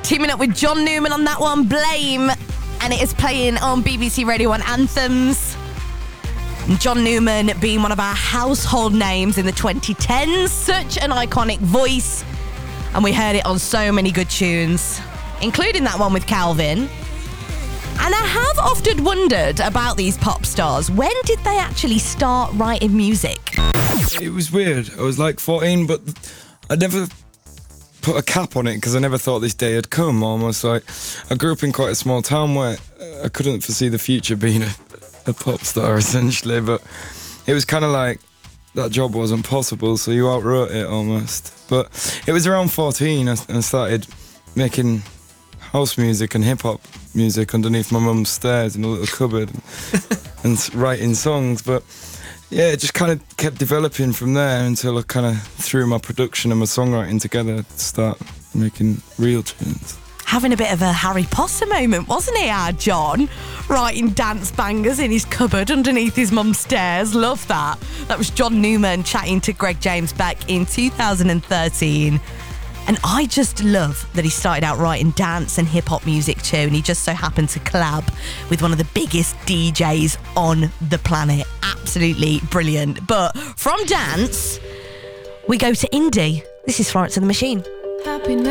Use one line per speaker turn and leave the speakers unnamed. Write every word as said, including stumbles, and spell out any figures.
Teaming up with John Newman on that one, Blame. And it is playing on B B C Radio one Anthems. John Newman being one of our household names in the twenty tens. Such an iconic voice. And we heard it on so many good tunes, including that one with Calvin. And I have often wondered about these pop stars. When did they actually start writing music?
It was weird. I was like fourteen, but I never put a cap on it because I never thought this day had come. Almost like I grew up in quite a small town where I couldn't foresee the future being a, a pop star, essentially. But it was kind of like that job wasn't possible, so you outwrote it almost. But it was around fourteen I, I started making house music and hip-hop music underneath my mum's stairs in a little cupboard and, and writing songs. But yeah, it just kind of kept developing from there until I kind of threw my production and my songwriting together to start making real tunes.
Having a bit of a Harry Potter moment, wasn't he, our John? Writing dance bangers in his cupboard underneath his mum's stairs. Love that. That was John Newman chatting to Greg James back in two thousand thirteen. And I just love that he started out writing dance and hip-hop music too, and he just so happened to collab with one of the biggest D Js on the planet. Absolutely brilliant. But from dance, we go to indie. This is Florence and the Machine. Happiness.